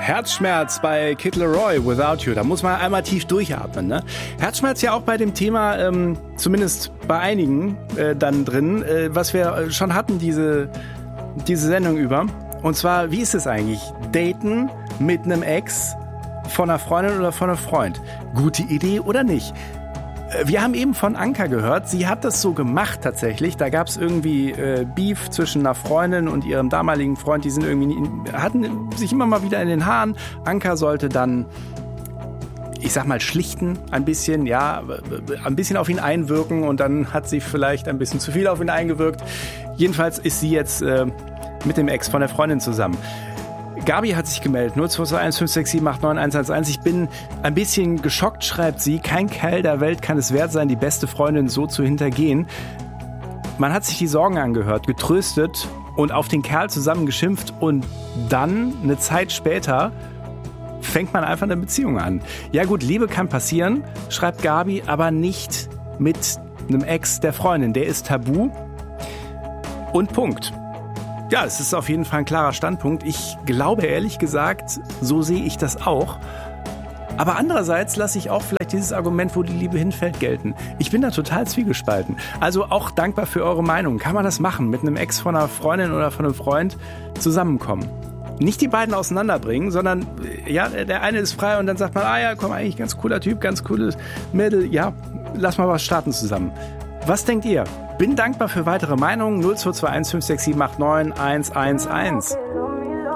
Herzschmerz bei Kid Laroi, Without You. Da muss man einmal tief durchatmen. Ne? Herzschmerz ja auch bei dem Thema, zumindest bei einigen dann drin, was wir schon hatten, diese Sendung über. Und zwar, wie ist es eigentlich? Daten mit einem Ex von einer Freundin oder von einem Freund? Gute Idee oder nicht? Wir haben eben von Anka gehört, sie hat das so gemacht tatsächlich. Da gab es irgendwie Beef zwischen einer Freundin und ihrem damaligen Freund. Die sind hatten sich immer mal wieder in den Haaren. Anka sollte dann, ich sag mal, schlichten ein bisschen, ja, ein bisschen auf ihn einwirken. Und dann hat sie vielleicht ein bisschen zu viel auf ihn eingewirkt. Jedenfalls ist sie jetzt mit dem Ex von der Freundin zusammen. Gabi hat sich gemeldet, 0221 567 89 111. Ich bin ein bisschen geschockt, schreibt sie. Kein Kerl der Welt kann es wert sein, die beste Freundin so zu hintergehen. Man hat sich die Sorgen angehört, getröstet und auf den Kerl zusammen geschimpft. Und dann, eine Zeit später, fängt man einfach eine Beziehung an. Ja gut, Liebe kann passieren, schreibt Gabi, aber nicht mit einem Ex der Freundin. Der ist tabu. Und Punkt. Ja, es ist auf jeden Fall ein klarer Standpunkt. Ich glaube ehrlich gesagt, so sehe ich das auch. Aber andererseits lasse ich auch vielleicht dieses Argument, wo die Liebe hinfällt, gelten. Ich bin da total zwiegespalten. Also auch dankbar für eure Meinung. Kann man das machen, mit einem Ex von einer Freundin oder von einem Freund zusammenkommen? Nicht die beiden auseinanderbringen, sondern ja, der eine ist frei und dann sagt man, ja, komm, eigentlich ganz cooler Typ, ganz cooles Mädel, ja, lass mal was starten zusammen. Was denkt ihr? Bin dankbar für weitere Meinungen. 0221 567 89 111.